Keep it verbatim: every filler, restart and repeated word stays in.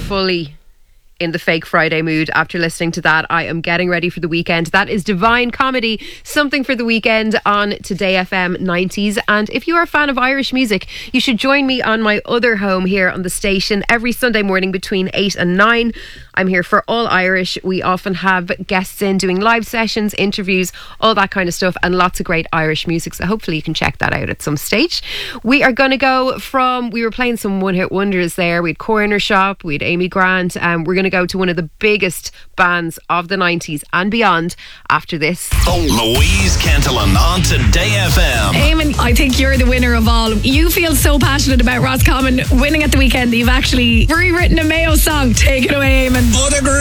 fully in the Fake Friday mood after listening to that. I am getting ready for the weekend. That is Divine Comedy, Something for the Weekend on Today F M nineties. And if you are a fan of Irish music, you should join me on my other home here on the station every Sunday morning between eight and nine. I'm here for All Irish. We often have guests in doing live sessions, interviews, all that kind of stuff, and lots of great Irish music. So hopefully you can check that out at some stage. We are going to go from, we were playing some one-hit wonders there. We had Corner Shop, we had Amy Grant, and we're going to go to one of the biggest bands of the nineties and beyond after this. Louise Cantillon on Today F M. Eamon, I think you're the winner of all. You feel so passionate about Roscommon winning at the weekend that you've actually rewritten a Mayo song. Take it away, Eamon.